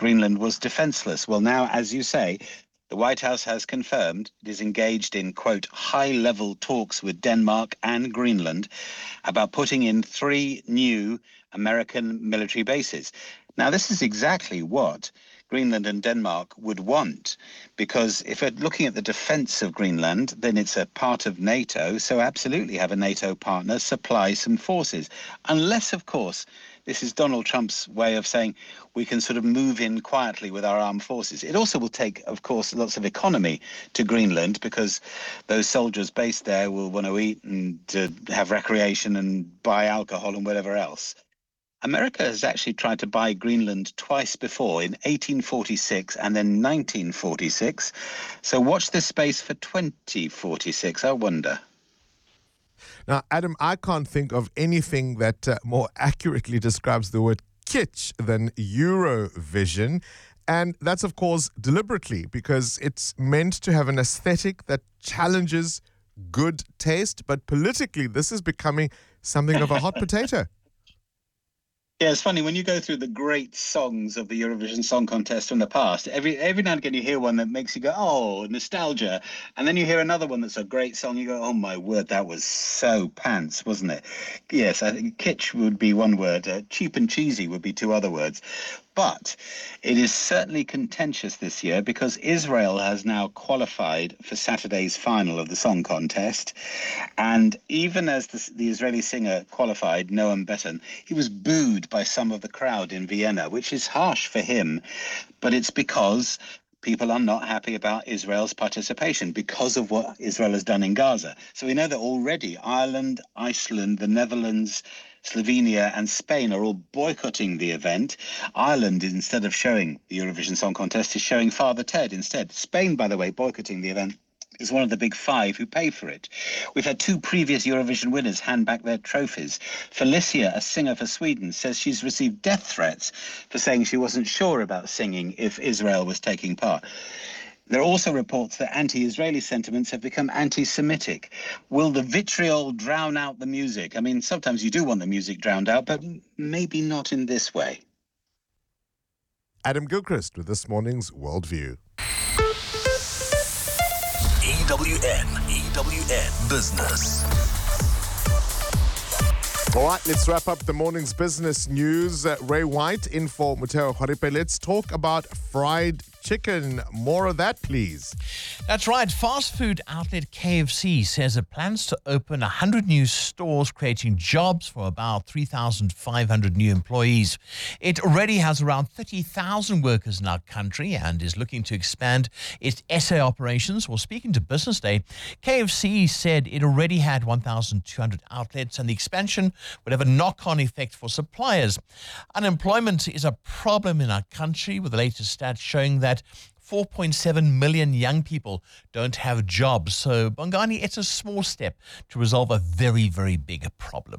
Greenland was defenseless. Well, now, as you say, the White House has confirmed it is engaged in, quote, high-level talks with Denmark and Greenland about putting in 3 new American military bases. Now, this is exactly what Greenland and Denmark would want, because if we're looking at the defense of Greenland, then it's a part of NATO, so absolutely have a NATO partner supply some forces. Unless, of course, this is Donald Trump's way of saying we can sort of move in quietly with our armed forces. It also will take, of course, lots of economy to Greenland, because those soldiers based there will want to eat and have recreation and buy alcohol and whatever else. America has actually tried to buy Greenland twice before, in 1846 and then 1946. So watch this space for 2046, I wonder. Now, Adam, I can't think of anything that more accurately describes the word kitsch than Eurovision. And that's, of course, deliberately, because it's meant to have an aesthetic that challenges good taste. But politically, this is becoming something of a hot potato. Yeah, it's funny, when you go through the great songs of the Eurovision Song Contest from the past, every now and again you hear one that makes you go, oh, nostalgia. And then you hear another one that's a great song, you go, oh my word, that was so pants, wasn't it? Yes, I think kitsch would be one word, cheap and cheesy would be 2 other words. But it is certainly contentious this year because Israel has now qualified for Saturday's final of the song contest. And even as the Israeli singer qualified, Noam Beton, he was booed by some of the crowd in Vienna, which is harsh for him. But it's because people are not happy about Israel's participation because of what Israel has done in Gaza. So we know that already Ireland, Iceland, the Netherlands, Slovenia and Spain are all boycotting the event. Ireland, instead of showing the Eurovision Song Contest, is showing Father Ted instead. Spain, by the way, boycotting the event, is one of the big 5 who pay for it. We've had 2 previous Eurovision winners hand back their trophies. Felicia, a singer for Sweden, says she's received death threats for saying she wasn't sure about singing if Israel was taking part. There are also reports that anti-Israeli sentiments have become anti-Semitic. Will the vitriol drown out the music? I mean, sometimes you do want the music drowned out, but maybe not in this way. Adam Gilchrist with this morning's Worldview. EWN Business. All right, let's wrap up the morning's business news. Ray White in for Mutheo Kgaripe. Let's talk about fried chicken. More of that, please. That's right. Fast food outlet KFC says it plans to open 100 new stores, creating jobs for about 3,500 new employees. It already has around 30,000 workers in our country and is looking to expand its SA operations. Well, speaking to Business Day, KFC said it already had 1,200 outlets and the expansion would have a knock-on effect for suppliers. Unemployment is a problem in our country, with the latest stats showing that 4.7 million young people don't have jobs. So, Bongani, it's a small step to resolve a very, very big problem.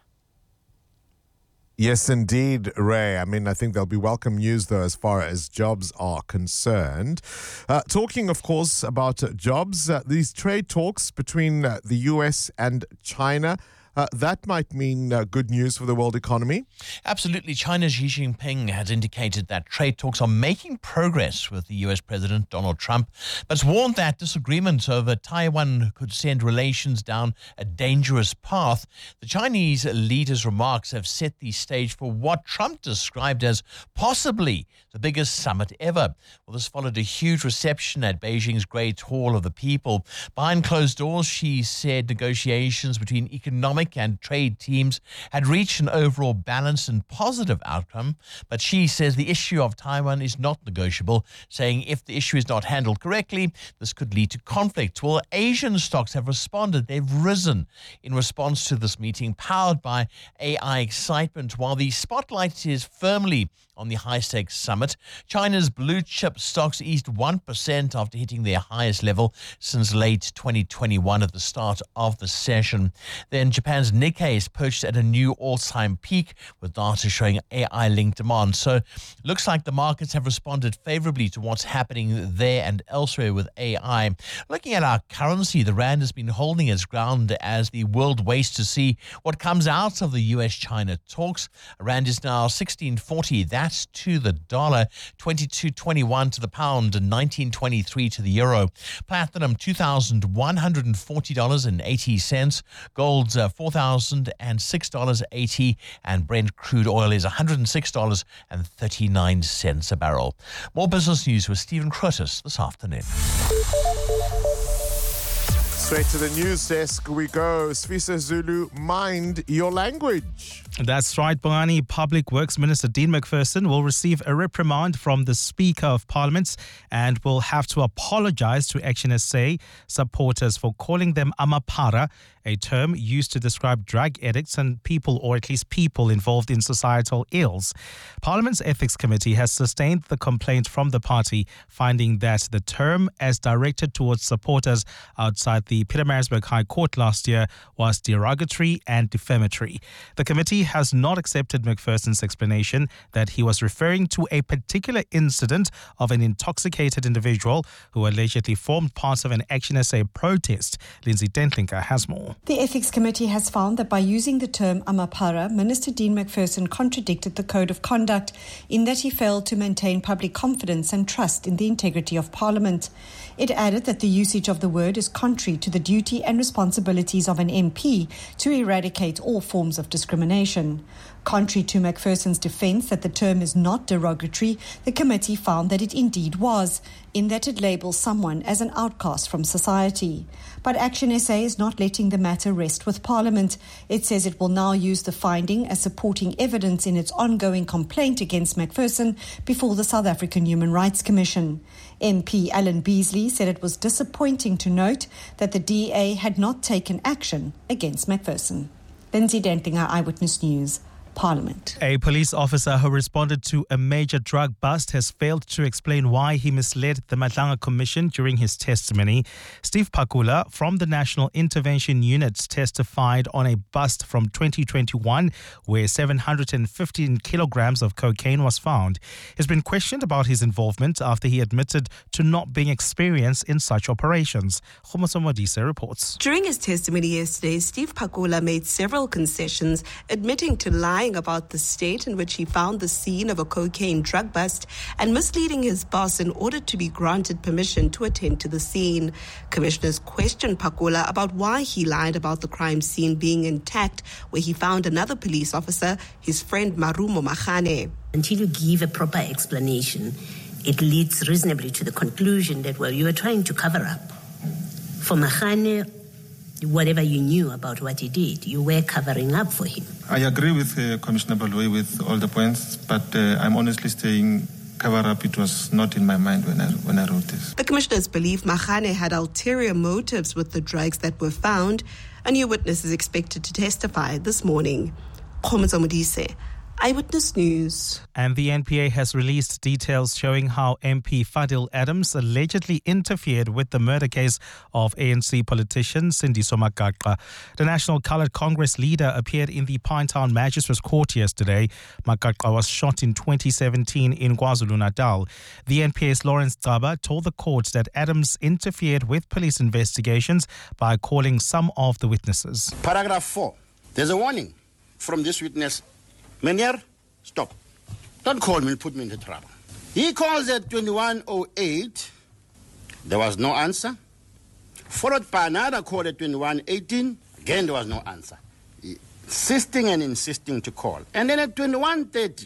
Yes, indeed, Ray. I mean, I think there'll be welcome news, though, as far as jobs are concerned. Talking, of course, about jobs, these trade talks between the U.S. and China, that might mean good news for the world economy. Absolutely. China's Xi Jinping has indicated that trade talks are making progress with the U.S. President Donald Trump, but has warned that disagreement over Taiwan could send relations down a dangerous path. The Chinese leader's remarks have set the stage for what Trump described as possibly the biggest summit ever. Well, this followed a huge reception at Beijing's Great Hall of the People. Behind closed doors, Xi said negotiations between economic and trade teams had reached an overall balanced and positive outcome, but Xi says the issue of Taiwan is not negotiable, saying if the issue is not handled correctly, this could lead to conflict. Well, Asian stocks have responded. They've risen in response to this meeting, powered by AI excitement, while the spotlight is firmly on the high-stakes summit. China's blue chip stocks eased 1% after hitting their highest level since late 2021 at the start of the session. Then Japan's Nikkei is perched at a new all-time peak, with data showing AI-linked demand. So looks like the markets have responded favorably to what's happening there and elsewhere with AI. Looking at our currency, the rand has been holding its ground as the world waits to see what comes out of the US-China talks. A rand is now 16.40. That flat to the dollar, 22.21 to the pound, and 19.23 to the euro. Platinum, $2,140.80. Gold's $4,006.80, and Brent crude oil is $106.39 a barrel. More business news with Stephen Crotus this afternoon. Straight to the news desk we go. Sfisa Zulu, mind your language. That's right, Bongani. Public Works Minister Dean McPherson will receive a reprimand from the Speaker of Parliament and will have to apologise to Action SA supporters for calling them amapara, a term used to describe drug addicts and people, or at least people, involved in societal ills. Parliament's Ethics Committee has sustained the complaint from the party, finding that the term, as directed towards supporters outside the Pietermaritzburg High Court last year, was derogatory and defamatory. The committee has not accepted McPherson's explanation that he was referring to a particular incident of an intoxicated individual who allegedly formed part of an Action SA protest. Lindsay Dentlinker has more. The Ethics Committee has found that by using the term amapara, Minister Dean McPherson contradicted the Code of Conduct in that he failed to maintain public confidence and trust in the integrity of Parliament. It added that the usage of the word is contrary to the duty and responsibilities of an MP to eradicate all forms of discrimination. Contrary to McPherson's defence that the term is not derogatory, the committee found that it indeed was, in that it labels someone as an outcast from society. But Action SA is not letting the matter rest with Parliament. It says it will now use the finding as supporting evidence in its ongoing complaint against McPherson before the South African Human Rights Commission. MP Alan Beasley said it was disappointing to note that the DA had not taken action against McPherson. Lindsay Dentlinger, Eyewitness News, Parliament. A police officer who responded to a major drug bust has failed to explain why he misled the Madlanga Commission during his testimony. Steve Pakula from the National Intervention Unit testified on a bust from 2021 where 715 kilograms of cocaine was found. He's been questioned about his involvement after he admitted to not being experienced in such operations. Khomoso Modise reports. During his testimony yesterday, Steve Pakula made several concessions, admitting to lying about the state in which he found the scene of a cocaine drug bust and misleading his boss in order to be granted permission to attend to the scene. Commissioners questioned Pakula about why he lied about the crime scene being intact, where he found another police officer, his friend Marumo Machane. Until you give a proper explanation, it leads reasonably to the conclusion that, well, you were trying to cover up. For Machane, whatever you knew about what he did, you were covering up for him. I agree with Commissioner Baloyi with all the points, but I'm honestly saying cover up, it was not in my mind when I wrote this. The commissioners believe Machane had ulterior motives with the drugs that were found. A new witness is expected to testify this morning. Khomoso Modise, Eyewitness News. And the NPA has released details showing how MP Fadil Adams allegedly interfered with the murder case of ANC politician Sindiso Magagqa. The National Coloured Congress leader appeared in the Pinetown Magistrates Court yesterday. Magagqa was shot in 2017 in KwaZulu-Natal. The NPA's Lawrence Dzaba told the court that Adams interfered with police investigations by calling some of the witnesses. Paragraph 4. There's a warning from this witness. Menier, stop. Don't call me and put me into trouble. He calls at 21:08. There was no answer. Followed by another call at 21:18. Again, there was no answer. Insisting and insisting to call. And then at 21:30,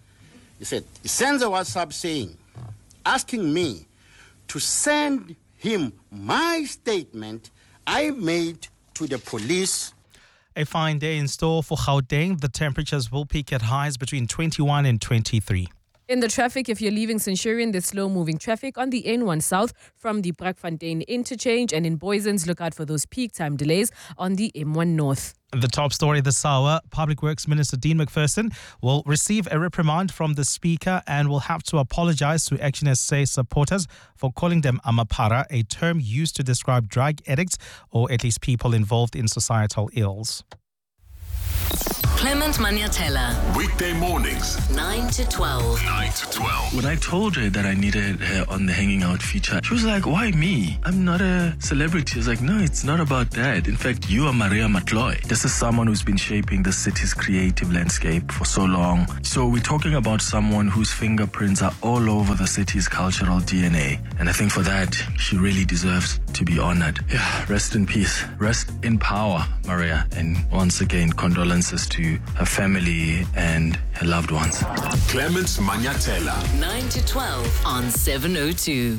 he said, he sends a WhatsApp saying, asking me to send him my statement I made to the police. A fine day in store for Gauteng. The temperatures will peak at highs between 21 and 23. In the traffic, if you're leaving Centurion, there's slow-moving traffic on the N1 South from the Brakfontein interchange, and in Boysens, look out for those peak time delays on the M1 North. The top story this hour, Public Works Minister Dean McPherson will receive a reprimand from the Speaker and will have to apologise to Action SA supporters for calling them amapara, a term used to describe drug addicts or at least people involved in societal ills. Clement Maniatella. Weekday mornings, 9 to 12. 9 to 12. When I told her that I needed her on the Hanging Out feature, she was like, why me? I'm not a celebrity. I was like, no, it's not about that. In fact, you are Maria Matloy. This is someone who's been shaping the city's creative landscape for so long. So we're talking about someone whose fingerprints are all over the city's cultural DNA. And I think for that, she really deserves to be honored. Yeah, rest in peace. Rest in power, Maria. And once again, condolences to her family and her loved ones. Clement Maniatella. 9 to 12 on 702.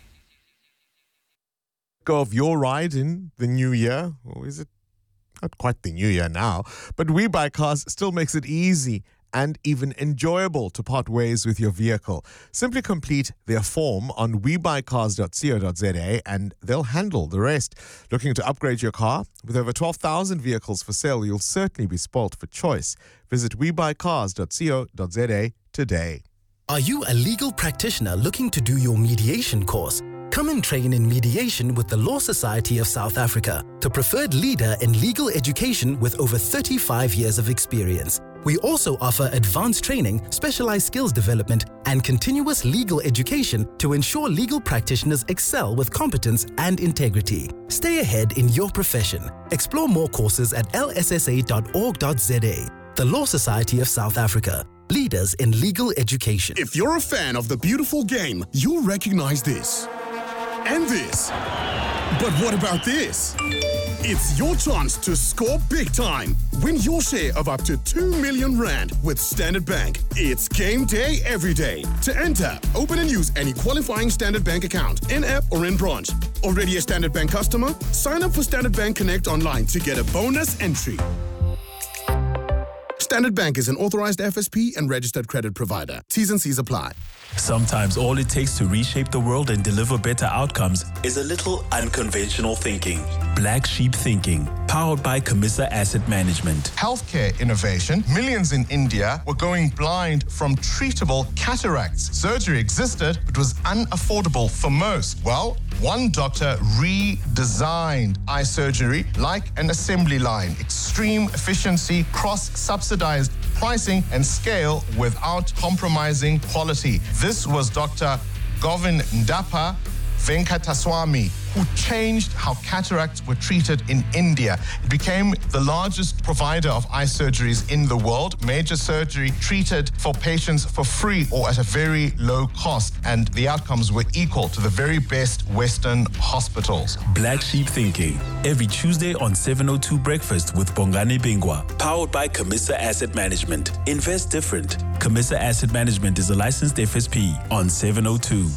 Of your ride in the new year, or is it not quite the new year now, but We Buy Cars still makes it easy and even enjoyable to part ways with your vehicle. Simply complete their form on webuycars.co.za and they'll handle the rest. Looking to upgrade your car? With over 12,000 vehicles for sale, you'll certainly be spoilt for choice. Visit webuycars.co.za today. Are you a legal practitioner looking to do your mediation course? Come and train in mediation with the Law Society of South Africa, the preferred leader in legal education with over 35 years of experience. We also offer advanced training, specialized skills development, and continuous legal education to ensure legal practitioners excel with competence and integrity. Stay ahead in your profession. Explore more courses at lssa.org.za. The Law Society of South Africa, leaders in legal education. If you're a fan of the beautiful game, you'll recognize this. And this. But what about this? It's your chance to score big time. Win your share of up to 2 million rand with Standard Bank. It's game day every day. To enter, open and use any qualifying Standard Bank account, in-app or in branch. Already a Standard Bank customer? Sign up for Standard Bank Connect online to get a bonus entry. Standard Bank is an authorized FSP and registered credit provider. T's and C's apply. Sometimes all it takes to reshape the world and deliver better outcomes is a little unconventional thinking. Black Sheep Thinking, powered by Camissa Asset Management. Healthcare innovation. Millions in India were going blind from treatable cataracts. Surgery existed, but was unaffordable for most. Well, one doctor redesigned eye surgery like an assembly line. Extreme efficiency, cross-subsidized pricing, and scale without compromising quality. This was Dr. Govin Ndapa Venkataswamy, who changed how cataracts were treated in India. It became the largest provider of eye surgeries in the world. Major surgery treated for patients for free or at a very low cost, and the outcomes were equal to the very best Western hospitals. Black Sheep Thinking, every Tuesday on 702 Breakfast with Bongani Bingwa, powered by Camissa Asset Management. Invest different. Camissa Asset Management is a licensed FSP on 702.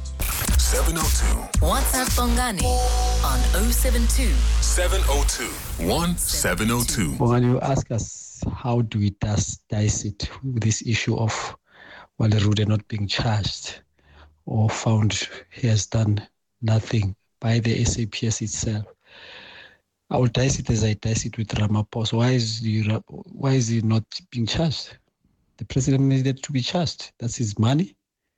702. WhatsApp Bongani on 072 702 1702. Bongani, you ask us how do we dice it with this issue of Wale Rude not being charged or found he has done nothing by the SAPS itself. I will dice it as I dice it with Ramaphosa. Why is he not being charged? The president needed to be charged. That's his money.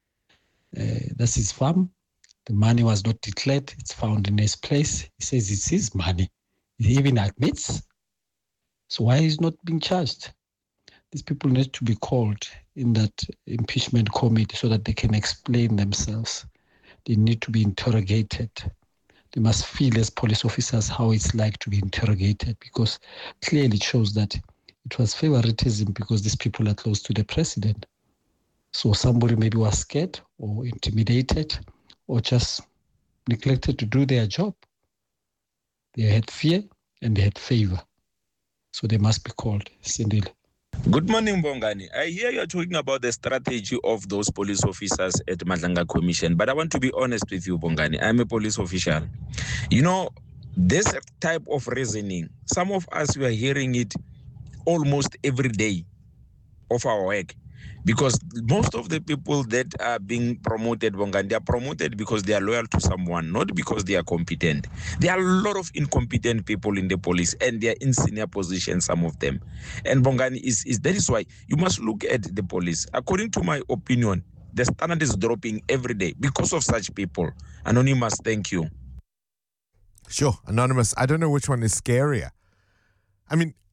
That's his farm. The money was not declared. It's found in his place. He says it's his money. He even admits. So why is not being charged? These people need to be called in that impeachment committee so that they can explain themselves. They need to be interrogated. They must feel as police officers how it's like to be interrogated, because clearly it shows that it was favoritism because these people are close to the president. So somebody maybe was scared or intimidated or just neglected to do their job. They had fear and they had favor. So they must be called. Sindile. Good morning, Bongani. I hear you're talking about the strategy of those police officers at Madlanga Commission, but I want to be honest with you, Bongani. I'm a police official. You know, this type of reasoning, some of us, we are hearing it almost every day of our work. Because most of the people that are being promoted, Bongani, they are promoted because they are loyal to someone, not because they are competent. There are a lot of incompetent people in the police, and they are in senior positions, some of them. And Bongani, that is why you must look at the police. According to my opinion, the standard is dropping every day because of such people. Anonymous, thank you. Sure, Anonymous. I don't know which one is scarier. I mean,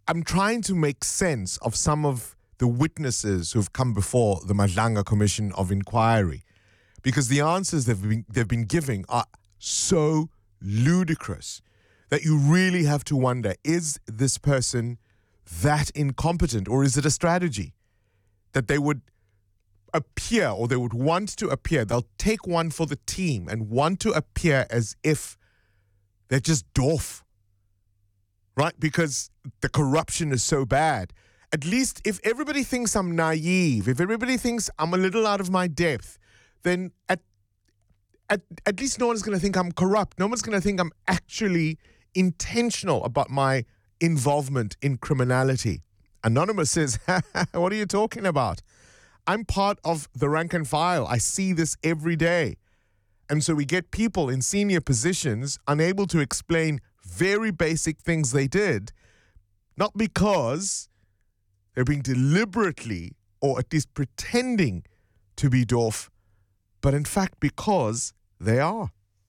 I'm trying to make sense of some of the witnesses who've come before the Madlanga Commission of Inquiry, because the answers they've been giving are so ludicrous that you really have to wonder, is this person that incompetent, or is it a strategy that they would appear, or they would want to appear? They'll take one for the team and want to appear as if they're just doff, right? Because the corruption is so bad. At least if everybody thinks I'm naive, if everybody thinks I'm a little out of my depth, then at least no one's going to think I'm corrupt. No one's going to think I'm actually intentional about my involvement in criminality. Anonymous says, what are you talking about? I'm part of the rank and file. I see this every day. And so we get people in senior positions unable to explain very basic things they did, not because they're being deliberately, or at least pretending to be doff, but in fact because they are.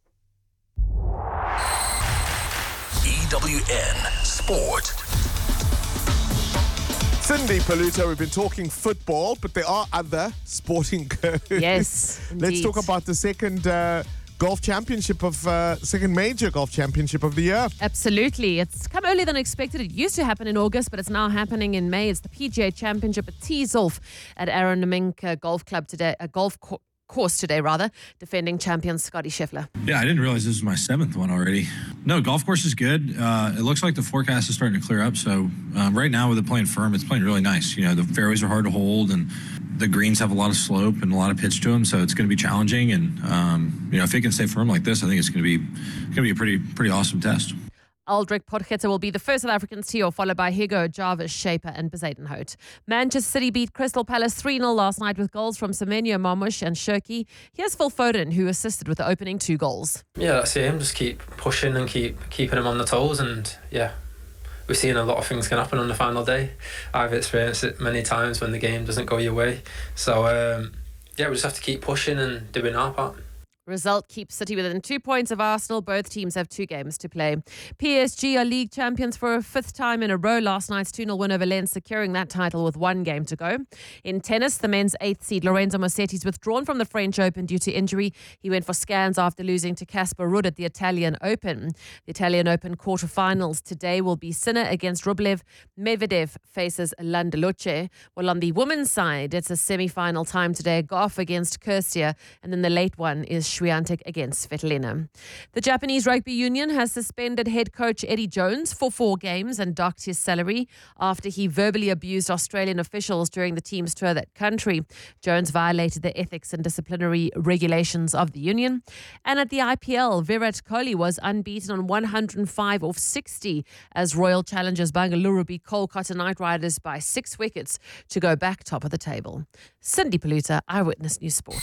EWN Sport. Cindy Paluta, we've been talking football, but there are other sporting codes. Yes, Let's indeed. talk about the second second major golf championship of the year. Absolutely. It's come earlier than expected. It used to happen in August, but it's now happening in May. It's the PGA Championship at Tees-Off at Aaron Nemink Golf Club today, course today, defending champion Scotty Scheffler. Yeah, I didn't realize this was my 7th one already. No, golf course is good. It looks like the forecast is starting to clear up. So right now with it playing firm, it's playing really nice. You know, the fairways are hard to hold and the greens have a lot of slope and a lot of pitch to them. So it's going to be challenging. And, if it can stay firm like this, I think it's going to be a pretty awesome test. Aldrich Potgieter will be the first South African to tee off, followed by Higo, Jarvis, Shaper and Bezuidenhout. Manchester City beat Crystal Palace 3-0 last night with goals from Semenyo Marmush and Shirky. Here's Phil Foden, who assisted with the opening 2 goals. Yeah, that's it. Just keep pushing and keeping him on the toes. And yeah, we're seeing a lot of things can happen on the final day. I've experienced it many times when the game doesn't go your way. So we just have to keep pushing and doing our part. Result keeps City within 2 points of Arsenal. Both teams have 2 games to play. PSG are league champions for a 5th time in a row. Last night's 2-0 win over Lens, securing that title with 1 game to go. In tennis, the men's 8th seed Lorenzo Musetti is withdrawn from the French Open due to injury. He went for scans after losing to Casper Ruud at the Italian Open. The Italian Open quarterfinals today will be Sinner against Rublev. Medvedev faces Landaluce. Well, on the women's side, it's a semi-final time today. Goff against Kirsia, and then the late one is Swiatek against Svitolina. The Japanese Rugby Union has suspended head coach Eddie Jones for 4 games and docked his salary after he verbally abused Australian officials during the team's tour of that country. Jones violated the ethics and disciplinary regulations of the union. And at the IPL, Virat Kohli was unbeaten on 105 off 60 as Royal Challengers Bangalore beat Kolkata Knight Riders by 6 wickets to go back top of the table. Cindy Paluta, Eyewitness News Sport.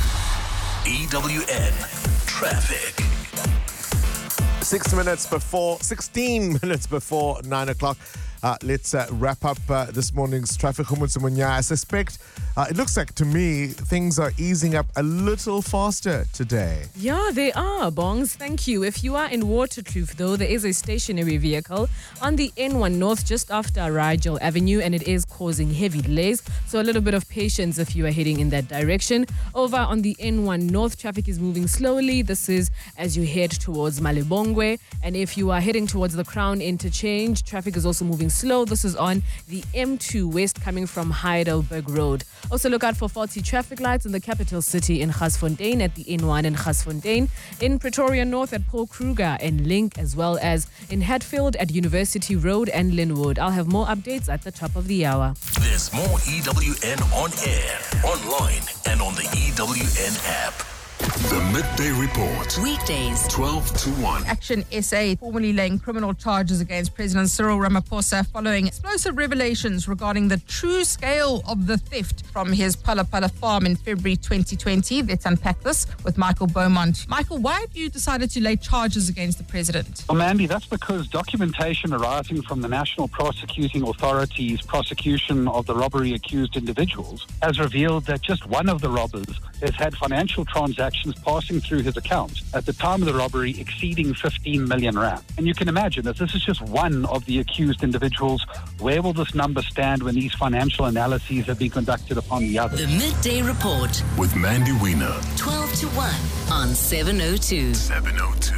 EWN Traffic. 16 minutes before 9 o'clock. Let's wrap up this morning's traffic. I suspect it looks like to me things are easing up a little faster today. Yeah, they are, Bongs. Thank you. If you are in Waterkloof, though, there is a stationary vehicle on the N1 North just after Rigel Avenue, and it is causing heavy delays. So a little bit of patience if you are heading in that direction. Over on the N1 North, traffic is moving slowly. This is as you head towards Malibongwe. And if you are heading towards the Crown Interchange, traffic is also moving slow. This is on the M2 West coming from Heidelberg Road. Also look out for faulty traffic lights in the capital city in Garsfontein at the N1 in Garsfontein, in Pretoria North at Paul Kruger and Link, as well as in Hatfield at University Road and Linwood. I'll have more updates at the top of the hour. There's more EWN on air, online, and on the EWN app. The Midday Report. Weekdays, 12 to 1. Action SA formally laying criminal charges against President Cyril Ramaphosa following explosive revelations regarding the true scale of the theft from his Phala Phala farm in February 2020. Let's unpack this with Michael Beaumont. Michael, why have you decided to lay charges against the president? Well, Mandy, that's because documentation arising from the National Prosecuting Authority's prosecution of the robbery-accused individuals has revealed that just one of the robbers has had financial transactions pass passing through his account at the time of the robbery exceeding 15 million rand. And you can imagine that this is just one of the accused individuals. Where will this number stand when these financial analyses have been conducted upon the others? The Midday Report with Mandy Wiener. 12 to 1 on 702. 702.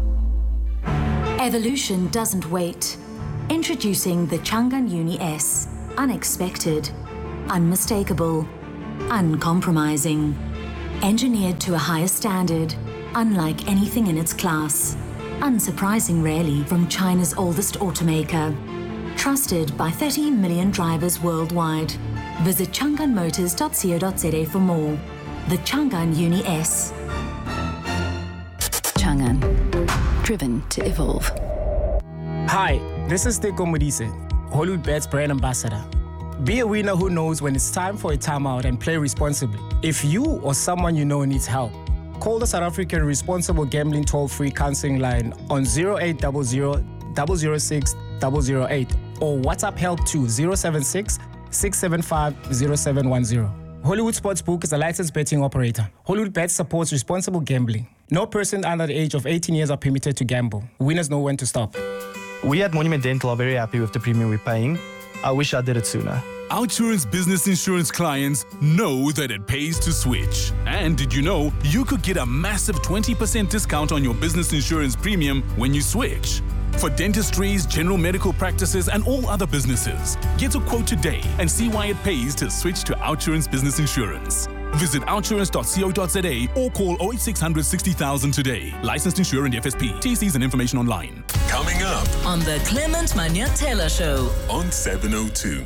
Evolution doesn't wait. Introducing the Changan Uni S. Unexpected, unmistakable, uncompromising. Engineered to a higher standard, unlike anything in its class. Unsurprising really from China's oldest automaker. Trusted by 30 million drivers worldwide. Visit chang'anmotors.co.za for more. The Changan Uni S. Changan. Driven to evolve. Hi, this is Teko Modise, Hollywood Bets brand ambassador. Be a winner who knows when it's time for a timeout and play responsibly. If you or someone you know needs help, call the South African Responsible Gambling Toll-Free Counseling Line on 0800 006 008 or WhatsApp help to 076 675 0710. Hollywood Sportsbook is a licensed betting operator. Hollywood Bets supports responsible gambling. No person under the age of 18 years are permitted to gamble. Winners know when to stop. We at Monument Dental are very happy with the premium we're paying. I wish I did it sooner. Outsurance business insurance clients know that it pays to switch. And did you know you could get a massive 20% discount on your business insurance premium when you switch? For dentistries, general medical practices, and all other businesses, get a quote today and see why it pays to switch to Outsurance business insurance. Visit outsurance.co.za or call 08600 60,000 today. Licensed insurer and FSP. TCs and information online. Coming up on the Clement Manyatela Show on 702.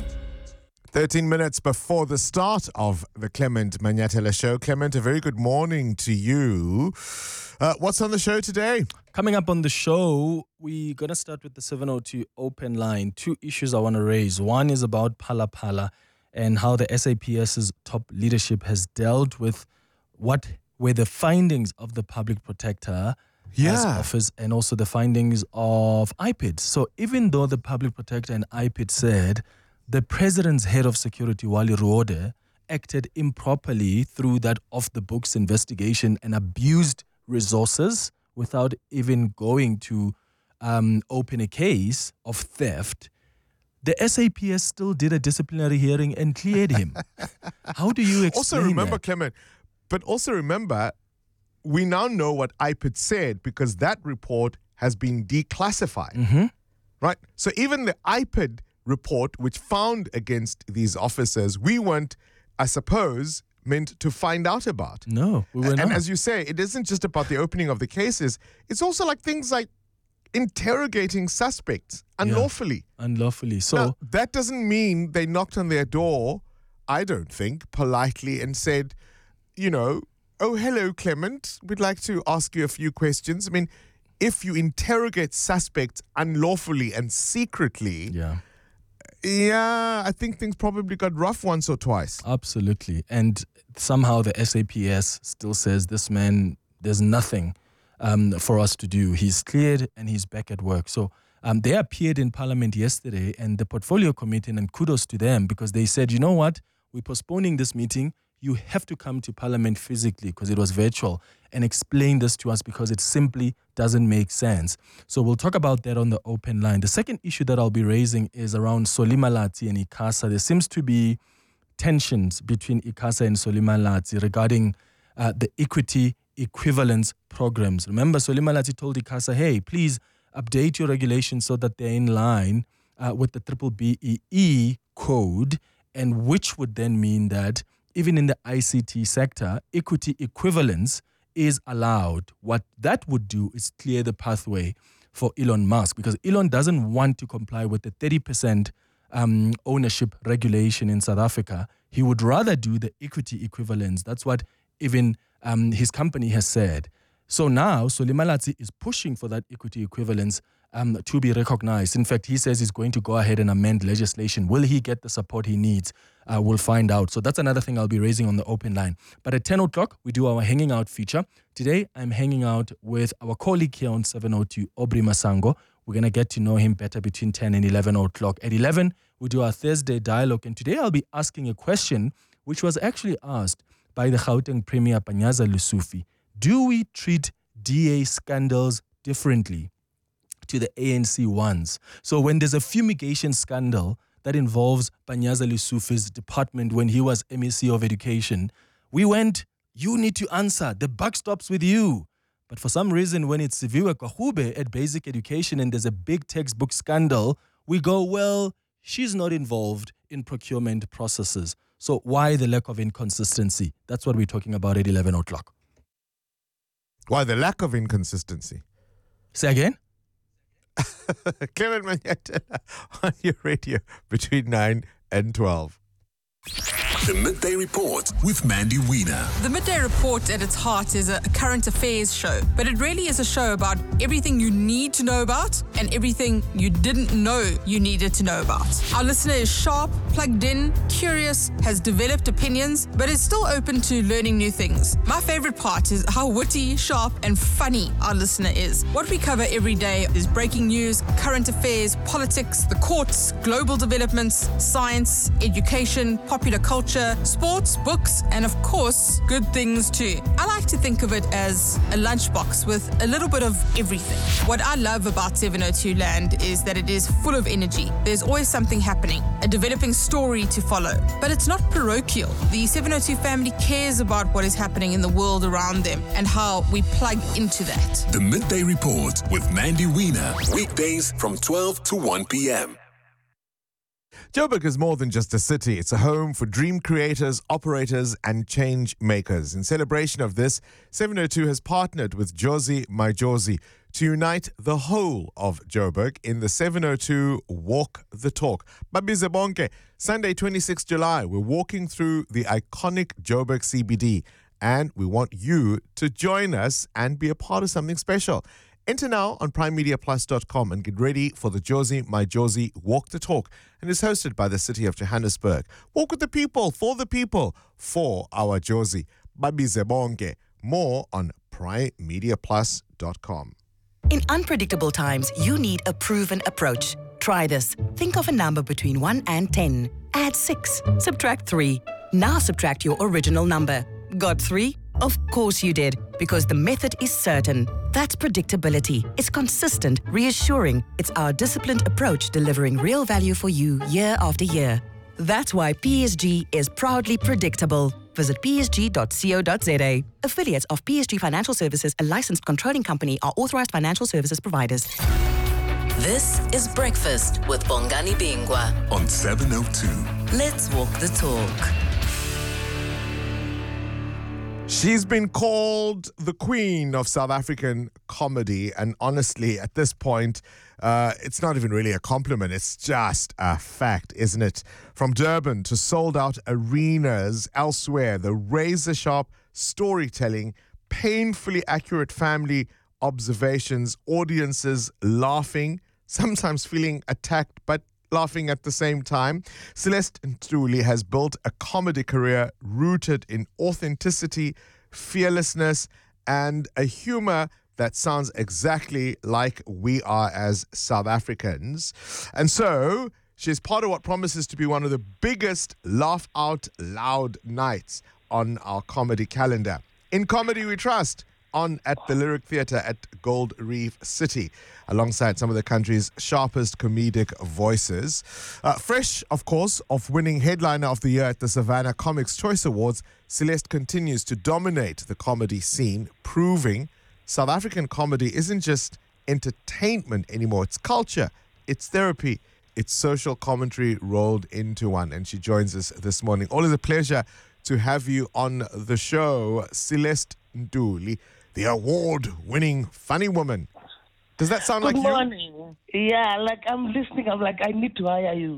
13 minutes before the start of the Clement Manyatela Show. Clement, a very good morning to you. What's on the show today? Coming up on the show, we're going to start with the 702 open line. Two issues I want to raise. One is about Phala Phala and how the SAPS's top leadership has dealt with what were the findings of the public protector as office and also the findings of IPID. So even though the public protector and IPID said the president's head of security, Wally Ruode, acted improperly through that off-the-books investigation and abused resources without even going to open a case of theft, the SAPS still did a disciplinary hearing and cleared him. How do you explain Also remember, that? Clement, but also remember, we now know what IPID said because that report has been declassified. Mm-hmm. Right? So even the IPID report, which found against these officers, we weren't, I suppose, meant to find out about. No, we were not. And as you say, it isn't just about the opening of the cases. It's also like things like interrogating suspects unlawfully. Yeah, unlawfully. So now, that doesn't mean they knocked on their door, I don't think, politely and said, you know, oh, hello, Clement, we'd like to ask you a few questions. I mean, if you interrogate suspects unlawfully and secretly, I think things probably got rough once or twice. Absolutely. And somehow the SAPS still says this man, there's nothing for us to do. He's cleared and he's back at work. So they appeared in Parliament yesterday and the Portfolio Committee, and kudos to them because they said, you know what, we're postponing this meeting. You have to come to Parliament physically because it was virtual and explain this to us because it simply doesn't make sense. So we'll talk about that on the open line. The second issue that I'll be raising is around Solimalati and ICASA. There seems to be tensions between ICASA and Solimalati regarding the equity equivalence programs. Remember, Solimalati told ICASA, hey, please update your regulations so that they're in line with the BBEE code, and which would then mean that even in the ICT sector, equity equivalence is allowed. What that would do is clear the pathway for Elon Musk because Elon doesn't want to comply with the 30% ownership regulation in South Africa. He would rather do the equity equivalence. That's what even his company has said. So now Solimalati is pushing for that equity equivalence to be recognized. In fact, he says he's going to go ahead and amend legislation. Will he get the support he needs? We'll find out. So that's another thing I'll be raising on the open line. But at 10 o'clock, we do our hanging out feature. Today, I'm hanging out with our colleague here on 702, Aubrey Masango. We're going to get to know him better between 10 and 11 o'clock. At 11, we do our Thursday dialogue. And today, I'll be asking a question which was actually asked by the Gauteng Premier, Panyaza Lesufi. do we treat DA scandals differently to the ANC ones? So when there's a fumigation scandal that involves Panyaza Lesufi's department when he was MEC of Education, we went, you need to answer. The buck stops with you. But for some reason, when it's Siviwe Kahube at Basic Education and there's a big textbook scandal, we go, well, she's not involved in procurement processes. So why the lack of inconsistency? That's what we're talking about at 11 o'clock. Why the lack of inconsistency? Say again? Clement Manyatela on your radio between 9 and 12. The Midday Report with Mandy Wiener. The Midday Report at its heart is a current affairs show, but it really is a show about everything you need to know about and everything you didn't know you needed to know about. Our listener is sharp, plugged in, curious, has developed opinions, but is still open to learning new things. My favorite part is how witty, sharp, and funny our listener is. What we cover every day is breaking news, current affairs, politics, the courts, global developments, science, education, popular culture, sports, books, and of course, good things too. I like to think of it as a lunchbox with a little bit of everything. What I love about 702 Land is that it is full of energy. There's always something happening, a developing story to follow. But it's not parochial. The 702 family cares about what is happening in the world around them and how we plug into that. The Midday Report with Mandy Wiener. Weekdays from 12 to 1 p.m. Joburg is more than just a city. It's a home for dream creators, operators, and change makers. In celebration of this, 702 has partnered with Jozi My Jozi to unite the whole of Joburg in the 702 Walk the Talk. Babize bonke, Sunday 26 July, we're walking through the iconic Joburg CBD, and we want you to join us and be a part of something special. Enter now on primemediaplus.com and get ready for the Jozi My Jozi Walk the Talk, and is hosted by the City of Johannesburg. Walk with the people, for our Jozi. Babize bonke. More on primemediaplus.com. In unpredictable times, you need a proven approach. Try this. Think of a number between 1 and 10. Add 6. Subtract 3. Now subtract your original number. Got 3? Of course you did, because the method is certain. That's predictability. It's consistent, reassuring. It's our disciplined approach delivering real value for you year after year. That's why PSG is proudly predictable. Visit psg.co.za. Affiliates of PSG Financial Services, a licensed controlling company, are authorized financial services providers. This is Breakfast with Bongani Bingwa on 702. Let's walk the talk. She's been called the queen of South African comedy, and honestly, at this point, it's not even really a compliment. It's just a fact, isn't it? From Durban to sold-out arenas elsewhere, the razor-sharp storytelling, painfully accurate family observations, audiences laughing, sometimes feeling attacked, but laughing at the same time. Celeste Ntuli has built a comedy career rooted in authenticity, fearlessness, and a humor that sounds exactly like we are as South Africans. And so she's part of what promises to be one of the biggest laugh out loud nights on our comedy calendar. In Comedy We Trust, on at the Lyric Theatre at Gold Reef City, alongside some of the country's sharpest comedic voices. Fresh, of course, of winning Headliner of the Year at the Savannah Comics Choice Awards, Celeste continues to dominate the comedy scene, proving South African comedy isn't just entertainment anymore. It's culture, it's therapy, it's social commentary rolled into one. And she joins us this morning. Always a pleasure to have you on the show, Celeste Ntuli, the award-winning funny woman. Does that sound like you? Good morning. Yeah, like I'm listening. I'm like, I need to hire you.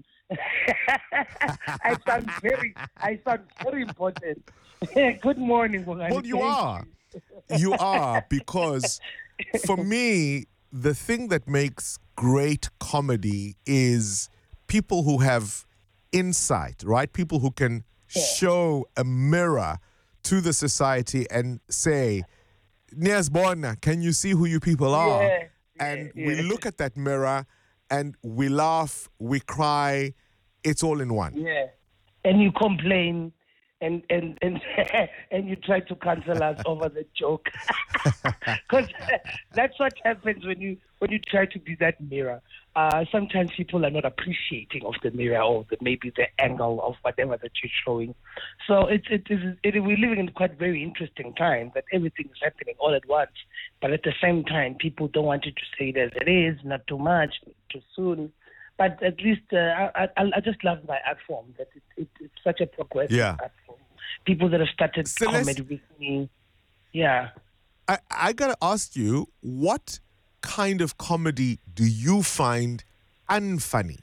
I sound very important. Good morning, Bongani. Well, you are. You are, because for me, the thing that makes great comedy is people who have insight, right? People who can show a mirror to the society and say, Niasbona, can you see who you people are? And we look at that mirror and we laugh, we cry, it's all in one. Yeah. And you complain, and and you try to cancel us over the joke. Because that's what happens when you try to be that mirror. Sometimes people are not appreciating of the mirror or maybe the angle of whatever that you're showing. So we're living in quite very interesting time that everything is happening all at once, but at the same time, people don't want you to say it as it is, not too much, too soon. But at least I just love my art form, that it's such a progressive art form. People that have started comedy with me. Yeah. I got to ask you, what kind of comedy do you find unfunny?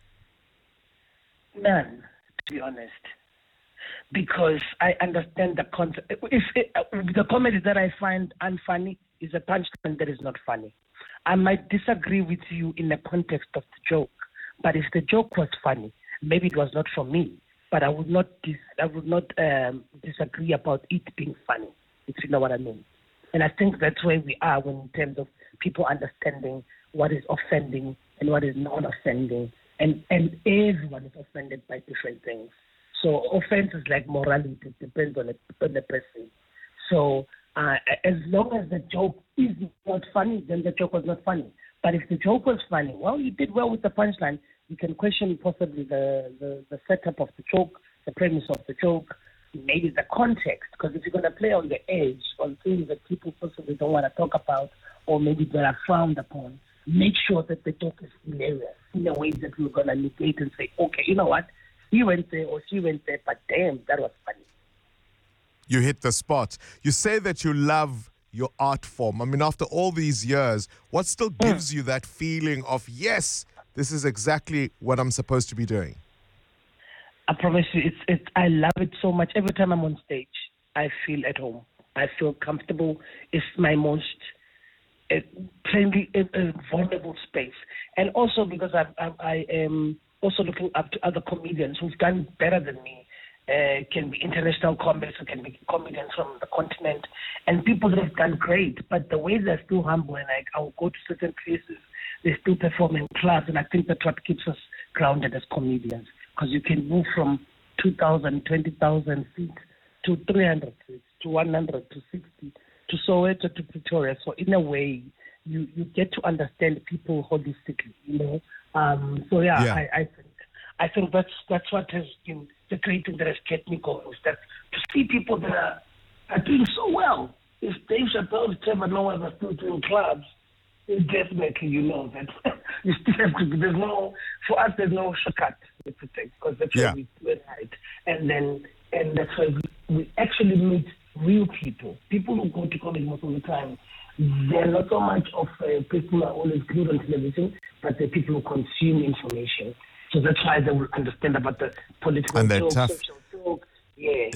None, to be honest. Because I understand the concept. The comedy that I find unfunny is a punchline that is not funny. I might disagree with you in the context of the joke, but if the joke was funny, maybe it was not for me. But I would not disagree about it being funny, if you know what I mean. And I think that's where we are in terms of people understanding what is offending and what is not offending. And everyone is offended by different things. So offense is like morality. It depends on the person. So as long as the joke is not funny, then the joke was not funny. But if the joke was funny, well, you did well with the punchline. You can question possibly the setup of the joke, the premise of the joke, maybe the context. Because if you're going to play on the edge on things that people possibly don't want to talk about or maybe that are frowned upon, make sure that the joke is hilarious in a way that we're going to negate and say, okay, you know what? He went there or she went there, but damn, that was funny. You hit the spot. You say that you love your art form. I mean, after all these years, what still gives you that feeling of, yes, this is exactly what I'm supposed to be doing? I promise you, I love it so much. Every time I'm on stage, I feel at home. I feel comfortable. It's my most friendly, vulnerable space. And also because I am also looking up to other comedians who've done better than me. Can be international comics, or can be comedians from the continent, and people that have done great, but the way they're still humble, and I will go to certain places, they still perform in clubs, and I think that's what keeps us grounded as comedians, because you can move from 2,000, 20,000 feet to 300 feet, to 100, to 60, to Soweto, to Pretoria. So in a way, you get to understand people holistically, you know. I think that's what has been the great thing that has kept me going, is that to see people that are doing so well. If Dave Chappelle, Trevor Noah are still doing clubs, definitely you know that you still have to be. For us, there's no shortcut to take, because that's where we do it right. And that's why we actually meet real people who go to comedy most of the time. They're not so much of people who are always glued on television, but they're people who consume information. So that's why they will understand about the political and they're joke, tough. social joke. Yeah.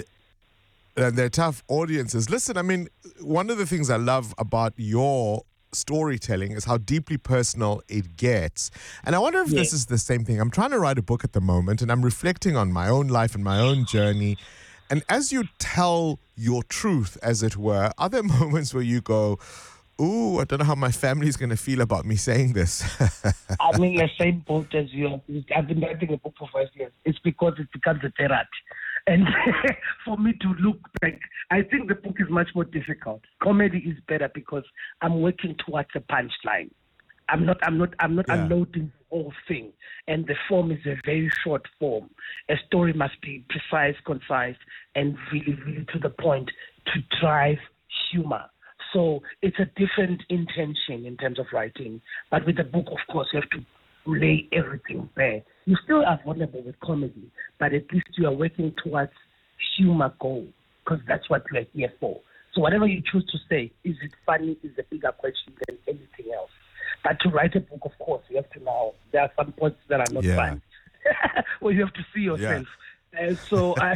And they're tough audiences. Listen, I mean, one of the things I love about your storytelling is how deeply personal it gets. And I wonder if this is the same thing. I'm trying to write a book at the moment, and I'm reflecting on my own life and my own journey. And as you tell your truth, as it were, are there moments where you go, ooh, I don't know how my family's going to feel about me saying this? I'm in the same boat as you. I've been writing a book for 5 years. It's because it becomes a therapy. And for me to look back, I think the book is much more difficult. Comedy is better because I'm working towards a punchline. I'm not unloading the whole thing. And the form is a very short form. A story must be precise, concise, and really, really to the point to drive humor. So it's a different intention in terms of writing. But with the book, of course, you have to lay everything bare. You still are vulnerable with comedy, but at least you are working towards humor goal, because that's what you are here for. So whatever you choose to say, is it funny, is a bigger question than anything else. But to write a book, of course, you have to know there are some points that are not fun. Well, you have to see yourself. And so I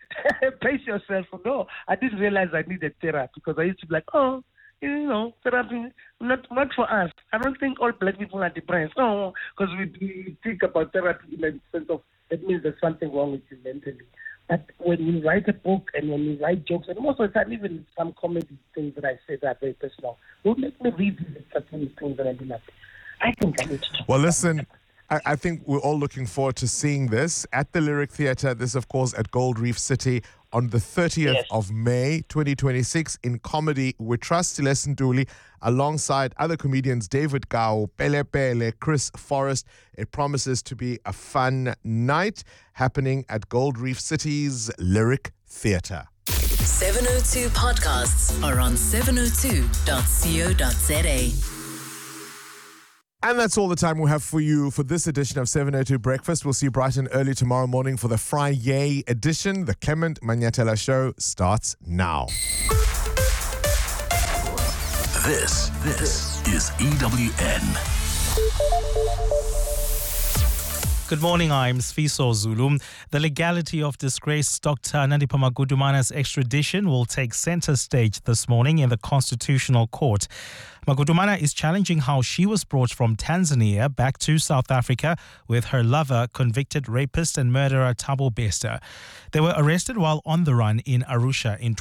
pace yourself. No, I didn't realize I needed therapy, because I used to be like, oh, you know, therapy, not for us. I don't think all black people are depressed. Oh, because we think about therapy in the sense of it means there's something wrong with you mentally. But when you write a book and when you write jokes, and most of the time, even some comedy things that I say that are very personal, will make me revisit certain things that I do not. I think I need to talk. Well, listen, I think we're all looking forward to seeing this at the Lyric Theatre. This, of course, at Gold Reef City on the 30th of May 2026 in comedy We Trust Celeste Ntuli alongside other comedians David Gao, Pele Pele, Chris Forrest. It promises to be a fun night happening at Gold Reef City's Lyric Theatre. 702 podcasts are on 702.co.za. And that's all the time we have for you for this edition of 702 Breakfast. We'll see you bright and early tomorrow morning for the Friday edition. The Clement Manyatela Show starts now. This is EWN. Good morning, I'm Sfiso Zulu. The legality of disgraced Dr. Nandipha Magudumana's extradition will take center stage this morning in the Constitutional Court. Magudumana is challenging how she was brought from Tanzania back to South Africa with her lover, convicted rapist and murderer Thabo Bester. They were arrested while on the run in Arusha in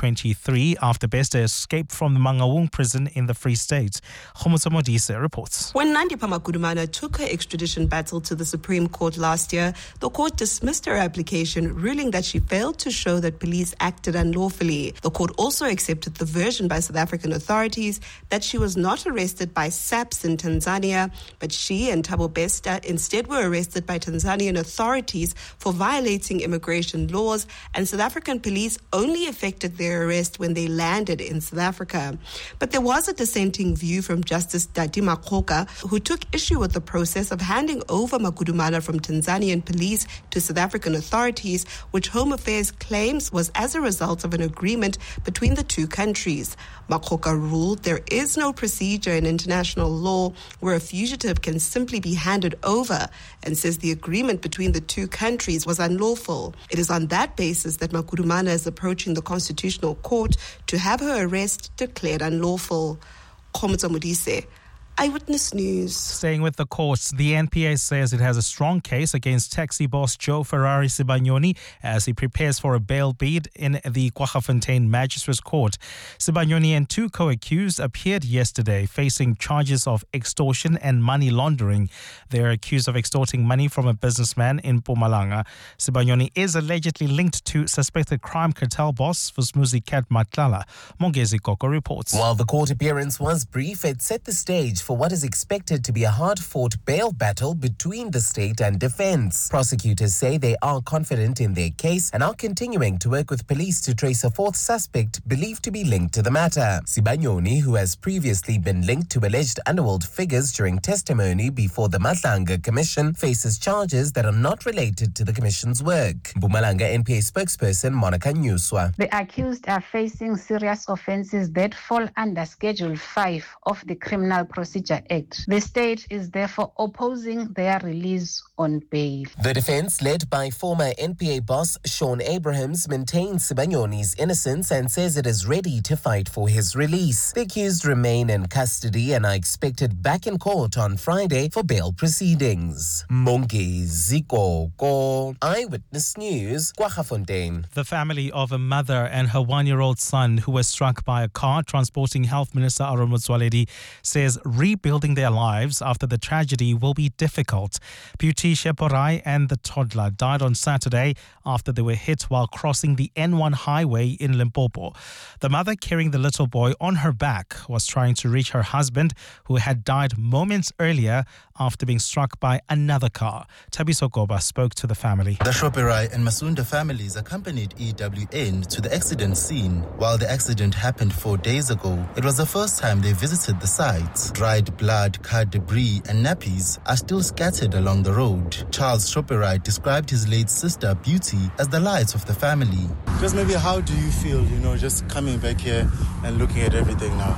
2023 after Bester escaped from the Mangaung prison in the Free State. Khomotso Modise reports. When Nandipha Magudumana took her extradition battle to the Supreme Court last year, the court dismissed her application, ruling that she failed to show that police acted unlawfully. The court also accepted the version by South African authorities that she was not arrested by SAPS in Tanzania, but she and Thabo Bester instead were arrested by Tanzanian authorities for violating immigration laws, and South African police only effected their arrest when they landed in South Africa. But there was a dissenting view from Justice Dati Makgoka, who took issue with the process of handing over Magudumana from Tanzanian police to South African authorities, which Home Affairs claims was as a result of an agreement between the two countries. Makgoka ruled there is no procedure in international law where a fugitive can simply be handed over, and says the agreement between the two countries was unlawful. It is on that basis that Magudumana is approaching the Constitutional Court to have her arrest declared unlawful. Khomotso Modise, Eyewitness News. Staying with the courts, the NPA says it has a strong case against taxi boss Joe Ferrari Sibanyoni as he prepares for a bail bid in the Kwaggafontein Magistrates Court. Sibanyoni and two co-accused appeared yesterday facing charges of extortion and money laundering. They are accused of extorting money from a businessman in Mpumalanga. Sibanyoni is allegedly linked to suspected crime cartel boss Vusmuzi Kat Matlala. Mongezi Koko reports. While the court appearance was brief, it set the stage for what is expected to be a hard-fought bail battle between the state and defense. Prosecutors say they are confident in their case and are continuing to work with police to trace a fourth suspect believed to be linked to the matter. Sibanyoni, who has previously been linked to alleged underworld figures during testimony before the Matlanga Commission, faces charges that are not related to the Commission's work. Mpumalanga NPA spokesperson Monica Nyuswa. The accused are facing serious offences that fall under Schedule 5 of the Criminal Procedure Act. The state is therefore opposing their release on bail. The defense, led by former NPA boss Sean Abrahams, maintains Sibanyoni's innocence and says it is ready to fight for his release. The accused remain in custody and are expected back in court on Friday for bail proceedings. Mongezi Koko, Eyewitness News, Kwaggafontein. The family of a mother and her 1-year-old son who was struck by a car transporting Health Minister Aaron Motsoaledi says rebuilding their lives after the tragedy will be difficult. Beauty Sheporai and the toddler died on Saturday after they were hit while crossing the N1 highway in Limpopo. The mother, carrying the little boy on her back, was trying to reach her husband, who had died moments earlier after being struck by another car. Tabiso Goba spoke to the family. The Shoperai and Masunda families accompanied EWN to the accident scene. While the accident happened 4 days ago, it was the first time they visited the site. Dried blood, car debris and nappies are still scattered along the road. Charles Shoperai described his late sister Beauty as the light of the family. Just maybe how do you feel, just coming back here and looking at everything now?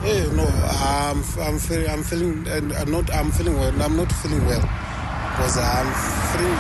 I'm feeling well. I'm not feeling well because I'm feeling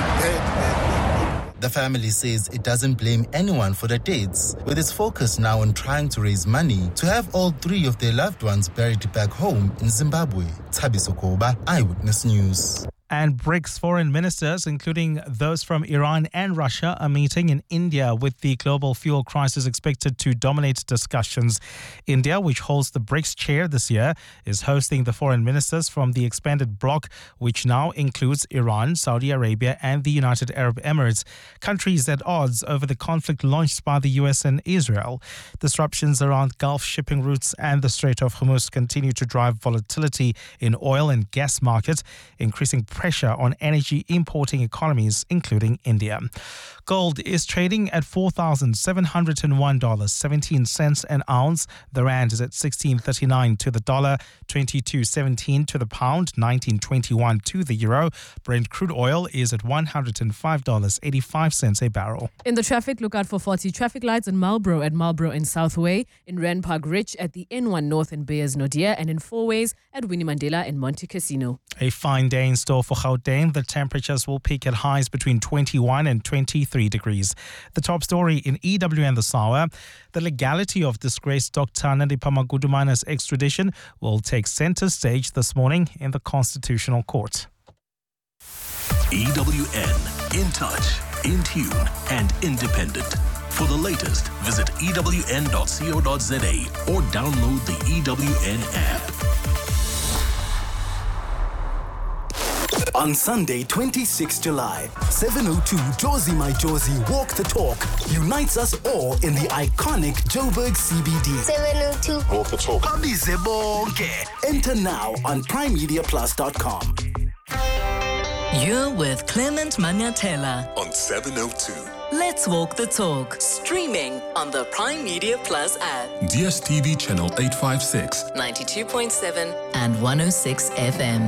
bad. The family says it doesn't blame anyone for the deaths, with its focus now on trying to raise money to have all 3 of their loved ones buried back home in Zimbabwe. Tabiso Koba, Eyewitness News. And BRICS foreign ministers, including those from Iran and Russia, are meeting in India with the global fuel crisis expected to dominate discussions. India, which holds the BRICS chair this year, is hosting the foreign ministers from the expanded bloc, which now includes Iran, Saudi Arabia and the United Arab Emirates, countries at odds over the conflict launched by the US and Israel. Disruptions around Gulf shipping routes and the Strait of Hormuz continue to drive volatility in oil and gas markets, increasing pressure on energy importing economies, including India. Gold is trading at $4,701.17 an ounce. The rand is at 16.39 to the dollar, 22.17 to the pound, 19.21 to the euro. Brent crude oil is at $105.85 a barrel. In the traffic, look out for 40 traffic lights in Marlborough at Marlborough and Southway, in Rand Park Ridge at the N1 North in Beyers Naudé, and in Four Ways at Winnie Mandela in Monte Casino. A fine day in store for Gauteng. The temperatures will peak at highs between 21 and 23 degrees. The top story in EWN this hour: the legality of disgraced Dr. Nandipha Magudumane's extradition will take center stage this morning in the Constitutional Court. EWN, in touch, in tune and independent. For the latest, visit ewn.co.za or download the EWN app. On Sunday, 26 July, 7:02 Jozi My Jozi Walk the Talk unites us all in the iconic Joburg CBD. 7:02 Walk the Talk. Babize bonke. Enter now on primemediaplus.com. You're with Clement Manyatela on 702. Let's Walk the Talk, streaming on the Prime Media Plus app. DSTV channel 856, 92.7 and 106 FM.